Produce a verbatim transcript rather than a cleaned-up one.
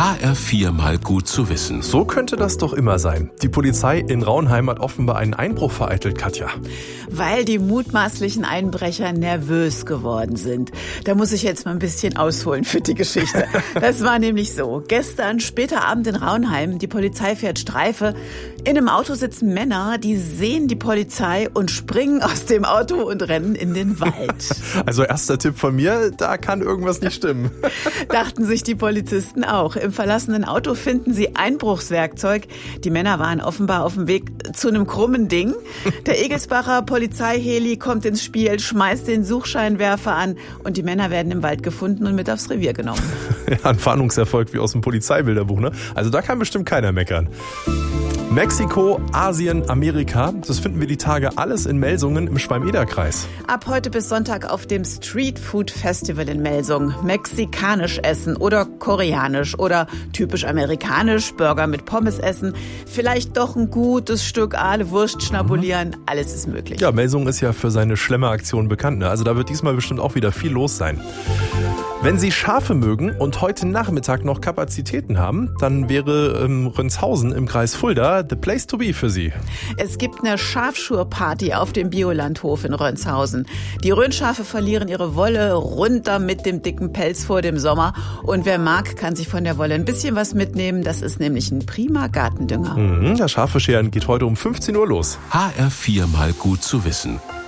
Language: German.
H R vier mal gut zu wissen. So könnte das doch immer sein. Die Polizei in Raunheim hat offenbar einen Einbruch vereitelt, Katja. Weil die mutmaßlichen Einbrecher nervös geworden sind. Da muss ich jetzt mal ein bisschen ausholen für die Geschichte. Das war nämlich so. Gestern, später Abend in Raunheim, die Polizei fährt Streife. In einem Auto sitzen Männer, die sehen die Polizei und springen aus dem Auto und rennen in den Wald. Also erster Tipp von mir, da kann irgendwas nicht stimmen. Dachten sich die Polizisten auch. Im verlassenen Auto finden sie Einbruchswerkzeug. Die Männer waren offenbar auf dem Weg zu einem krummen Ding. Der Egelsbacher Polizeiheli kommt ins Spiel, schmeißt den Suchscheinwerfer an und die Männer werden im Wald gefunden und mit aufs Revier genommen. Ja, ein Fahndungserfolg wie aus dem Polizeibilderbuch, ne? Also da kann bestimmt keiner meckern. Mexiko, Asien, Amerika, das finden wir die Tage alles in Melsungen im Schwalm-Eder-Kreis. Ab heute bis Sonntag auf dem Street Food Festival in Melsungen. Mexikanisch essen oder koreanisch oder typisch amerikanisch, Burger mit Pommes essen, vielleicht doch ein gutes Stück Aale Wurst schnabulieren, mhm. Alles ist möglich. Ja, Melsungen ist ja für seine Schlemmeraktion bekannt, ne? Also da wird diesmal bestimmt auch wieder viel los sein. Wenn Sie Schafe mögen und heute Nachmittag noch Kapazitäten haben, dann wäre ähm, Rönshausen im Kreis Fulda the place to be für Sie. Es gibt eine Schafschurparty auf dem Biolandhof in Rönshausen. Die Röhnschafe verlieren ihre Wolle, runter mit dem dicken Pelz vor dem Sommer. Und wer mag, kann sich von der Wolle ein bisschen was mitnehmen. Das ist nämlich ein prima Gartendünger. Mhm, das Schafescheren geht heute um fünfzehn Uhr los. H R vier mal gut zu wissen.